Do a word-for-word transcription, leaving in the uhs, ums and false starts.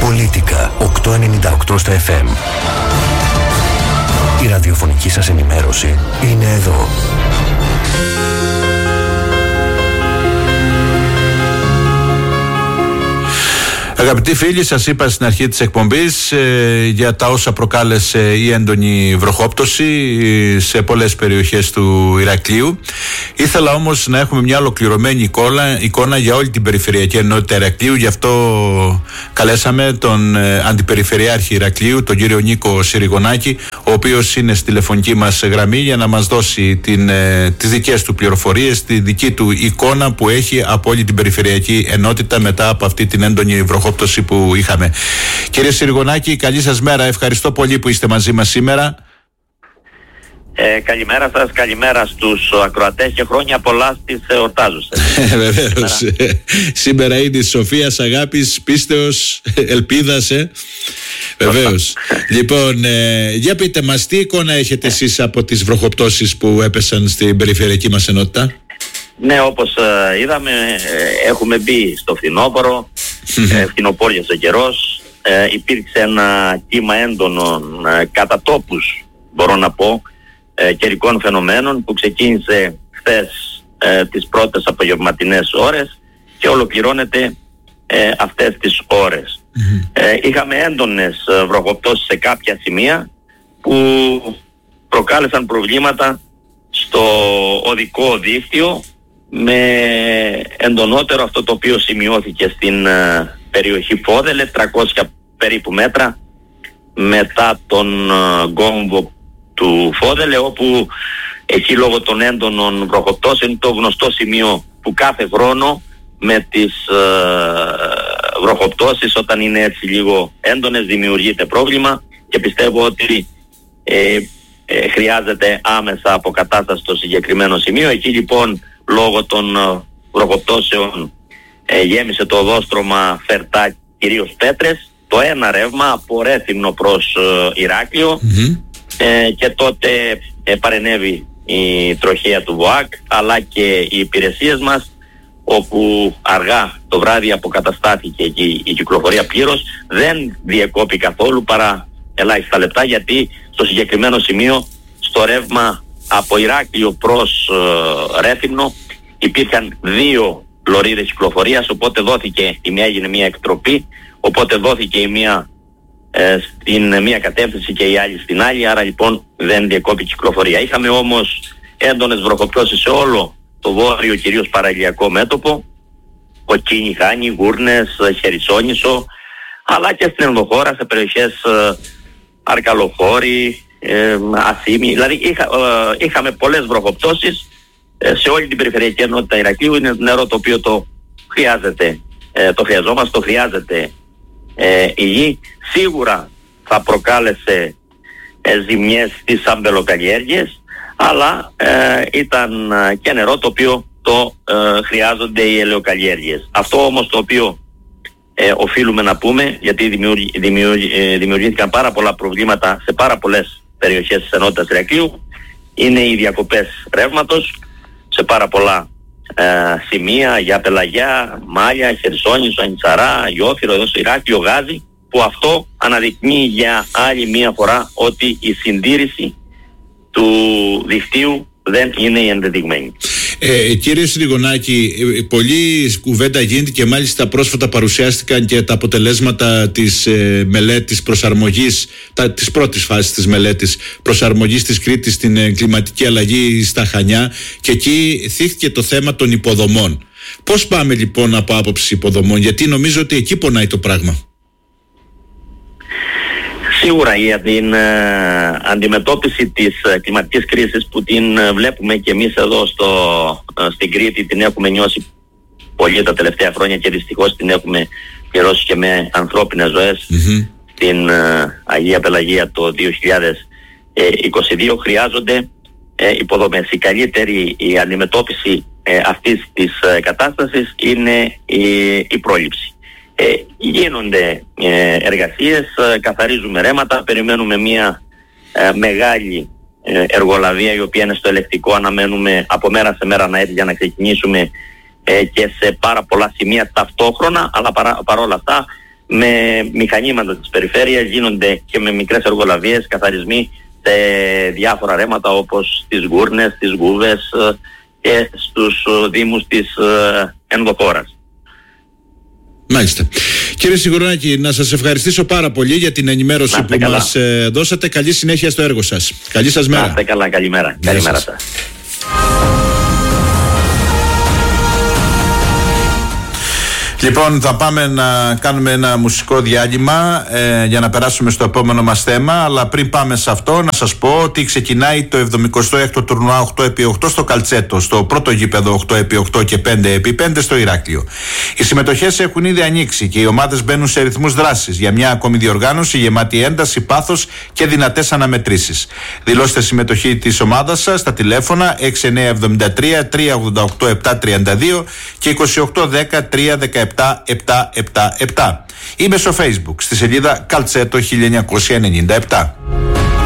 Πολίτικα οκτακόσια ενενήντα οκτώ στα εφ εμ. Η ραδιοφωνική σας ενημέρωση είναι εδώ. Αγαπητοί φίλοι, σας είπα στην αρχή της εκπομπής ε, για τα όσα προκάλεσε η έντονη βροχόπτωση σε πολλές περιοχές του Ηρακλείου. Ήθελα όμως να έχουμε μια ολοκληρωμένη εικόνα, εικόνα για όλη την περιφερειακή ενότητα Ηρακλείου. Γι' αυτό καλέσαμε τον ε, Αντιπεριφερειάρχη Ηρακλείου, τον κύριο Νίκο Συριγωνάκη, ο οποίος είναι στη τηλεφωνική μας γραμμή για να μας δώσει την, ε, τις δικές του πληροφορίες, τη δική του εικόνα που έχει από όλη την περιφερειακή ενότητα μετά από αυτή την έντονη βροχόπτωση που είχαμε. Κύριε Συριγωνάκη, καλή σας μέρα. Ευχαριστώ πολύ που είστε μαζί μας σήμερα. Ε, καλημέρα σας, καλημέρα στους ακροατές και χρόνια πολλά στις εορτάζουσες. Βεβαίως. Σήμερα είναι η Σοφίας, αγάπης, πίστεως, ελπίδας. Ε. Βεβαίως. Λοιπόν, ε, για πείτε μας, τι εικόνα έχετε εσείς από τις βροχοπτώσεις που έπεσαν στην περιφερειακή μας ενότητα? Ναι, όπως ε, είδαμε, ε, έχουμε μπει στο φθινόπωρο, ε, φθινοπόριασε ο καιρός, ε, υπήρξε ένα κύμα έντονων ε, κατά τόπους, μπορώ να πω, ε, καιρικών φαινομένων που ξεκίνησε χθες ε, τις πρώτες απογευματινές ώρες και ολοκληρώνεται ε, αυτές τις ώρες. Ε, είχαμε έντονες ε, βροχοπτώσεις σε κάποια σημεία που προκάλεσαν προβλήματα στο οδικό δίκτυο, με εντονότερο αυτό το οποίο σημειώθηκε στην uh, περιοχή Φόδελε, τριακόσια περίπου μέτρα μετά τον uh, γκόμβο του Φόδελε, όπου εκεί λόγω των έντονων βροχοπτώσεων είναι το γνωστό σημείο που κάθε χρόνο με τις uh, βροχοπτώσεις, όταν είναι έτσι λίγο έντονες, δημιουργείται πρόβλημα και πιστεύω ότι ε, ε, χρειάζεται άμεσα αποκατάσταση στο συγκεκριμένο σημείο. Εκεί λοιπόν λόγω των uh, βροχοπτώσεων ε, γέμισε το οδόστρωμα Φερτά, κυρίως Πέτρες, το ένα ρεύμα από Ρέθυμνο προς uh, Ηράκλειο, mm-hmm. ε, και τότε ε, παρενέβη η τροχέα του ΒΟΑΚ αλλά και οι υπηρεσίες μας, όπου αργά το βράδυ αποκαταστάθηκε εκεί η κυκλοφορία πλήρως. Δεν διεκόπη καθόλου παρά ελάχιστα λεπτά, γιατί στο συγκεκριμένο σημείο στο ρεύμα από Ηράκλειο προς uh, Ρέθυμνο υπήρχαν δύο λωρίδες κυκλοφορίας, οπότε δόθηκε, η μία έγινε μια εκτροπή, οπότε δόθηκε η μία ε, στην μία κατεύθυνση και η άλλη στην άλλη, άρα λοιπόν δεν διεκόπη κυκλοφορία. Είχαμε όμως έντονες βροχοπτώσεις σε όλο το βόρειο, κυρίως παραλιακό μέτωπο, Κοκκίνη, Χάνη, Γούρνες, Χερσόνησο, αλλά και στην ενδοχώρα σε περιοχές ε, Αρκαλοχώρη, Ε, Ασήμι, δηλαδή είχα, ε, είχαμε πολλές βροχοπτώσεις ε, σε όλη την περιφερειακή ενότητα Ηρακλείου. Είναι νερό το οποίο το χρειάζεται, ε, το χρειαζόμαστε, το χρειάζεται ε, η γη. Σίγουρα θα προκάλεσε ε, ζημιές στις αμπελοκαλλιέργειες, αλλά ε, ήταν ε, και νερό το οποίο το ε, χρειάζονται οι ελαιοκαλλιέργειες. Αυτό όμως το οποίο ε, οφείλουμε να πούμε, γιατί δημιουργη, δημιουργη, ε, δημιουργήθηκαν πάρα πολλά προβλήματα σε πάρα πολλές περιοχές της ενότητας Ηρακλείου, είναι οι διακοπές ρεύματος σε πάρα πολλά ε, σημεία, για Πελαγιά, Μάλια, Χερσόνησο, Ανιτσαρά, Ιόφυρο, εδώ στο Ηράκλειο, Γάζι, που αυτό αναδεικνύει για άλλη μία φορά ότι η συντήρηση του δικτύου δεν είναι η ενδεδειγμένη. Ε, κύριε Συριγωνάκη, πολλή κουβέντα γίνεται και μάλιστα πρόσφατα παρουσιάστηκαν και τα αποτελέσματα της ε, μελέτης προσαρμογής, τα, της πρώτης φάσης της μελέτης προσαρμογής της Κρήτης στην ε, κλιματική αλλαγή στα Χανιά, και εκεί θύχθηκε το θέμα των υποδομών. Πώς πάμε λοιπόν από άποψη υποδομών, γιατί νομίζω ότι εκεί πονάει το πράγμα? Σίγουρα για την ε, αντιμετώπιση της ε, κλιματικής κρίσης που την ε, βλέπουμε και εμείς εδώ στο, ε, στην Κρήτη, την έχουμε νιώσει πολύ τα τελευταία χρόνια και δυστυχώς την έχουμε πληρώσει και με ανθρώπινες ζωές mm-hmm. στην ε, Αγία Πελαγία το δύο χιλιάδες είκοσι δύο. Χρειάζονται ε, υποδομές. Η καλύτερη η αντιμετώπιση ε, αυτής της ε, κατάστασης είναι η, η πρόληψη. Ε, γίνονται ε, εργασίες, ε, καθαρίζουμε ρέματα, περιμένουμε μια ε, μεγάλη ε, εργολαβία η οποία είναι στο ελεκτικό, αναμένουμε από μέρα σε μέρα να έρθει για να ξεκινήσουμε ε, και σε πάρα πολλά σημεία ταυτόχρονα, αλλά παρά, παρόλα αυτά με μηχανήματα της περιφέρειας, γίνονται και με μικρές εργολαβίες καθαρισμοί σε διάφορα ρέματα όπως στις Γούρνες, στις Γούβες και στους δήμους της ενδοχώρας. Μάλιστα. Κύριε Σιγουρονάκη, να σας ευχαριστήσω πάρα πολύ για την ενημέρωση που καλά. μας ε, δώσατε. Καλή συνέχεια στο έργο σας. Καλή σας μέρα. Να είστε καλά, καλημέρα. Καλημέρα σας. Λοιπόν, θα πάμε να κάνουμε ένα μουσικό διάλειμμα ε, για να περάσουμε στο επόμενο μας θέμα. Αλλά πριν πάμε σε αυτό, να σας πω ότι ξεκινάει το εβδομηκοστό έκτο τουρνουά οκτώ επί οκτώ στο Καλτσέτο, στο πρώτο γήπεδο οκτώ επί οκτώ και πέντε επί πέντε στο Ηράκλειο. Οι συμμετοχές έχουν ήδη ανοίξει και οι ομάδες μπαίνουν σε ρυθμούς δράσης για μια ακόμη διοργάνωση γεμάτη ένταση, πάθος και δυνατές αναμετρήσεις. Δηλώστε συμμετοχή της ομάδας σας στα τηλέφωνα έξι εννιά εβδομήντα τρία τρία ογδόντα οκτώ επτά τριάντα δύο και είκοσι οκτώ δέκα τρία δεκαεπτά επτά επτά επτά ή μέσω Facebook στη σελίδα Καλτσέτο χίλια εννιακόσια ενενήντα επτά.